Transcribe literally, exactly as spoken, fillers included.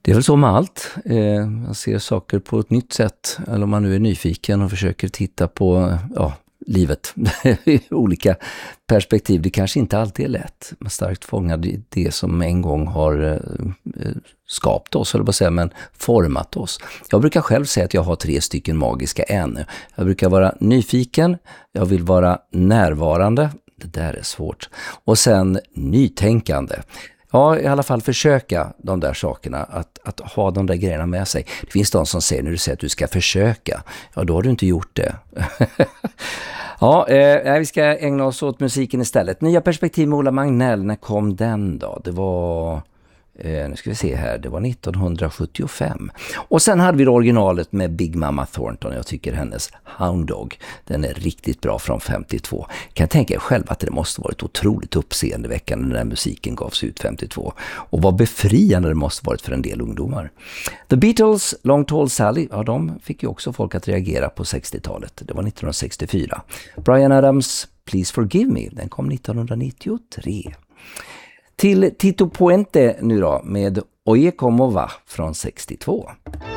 Det är väl så med allt. Eh, man ser saker på ett nytt sätt. Eller om man nu är nyfiken och försöker titta på ja, livet i olika perspektiv. Det kanske inte alltid är lätt. Man starkt fångad i det som en gång har eh, skapat oss, eller vad säger, men format oss. Jag brukar själv säga att jag har tre stycken magiska än. Jag brukar vara nyfiken, jag vill vara närvarande. Det där är svårt. Och sen nytänkande. Ja, i alla fall försöka de där sakerna, att, att ha de där grejerna med sig. Det finns de som säger, när du säger att du ska försöka, ja då har du inte gjort det. ja, eh, vi ska ägna oss åt musiken istället. Nya perspektiv med Ola Magnell, när kom den då? Det var... Eh, nu ska vi se här, det var nittonhundrasjuttiofem. Och sen hade vi originalet med Big Mama Thornton. Jag tycker hennes Hound Dog, den är riktigt bra, från femtiotvå. Kan tänka er själv att det måste varit otroligt uppseendeväckande när den musiken gavs ut femtiotvå. Och vad befriande det måste varit för en del ungdomar. The Beatles, Long Tall Sally, ja de fick ju också folk att reagera på sextiotalet. Det var nittonhundrasextiofyra. Bryan Adams, Please Forgive Me, den kom nittonhundranittiotre. Till Tito Puente nu då med Oye Como Va från sextiotvå.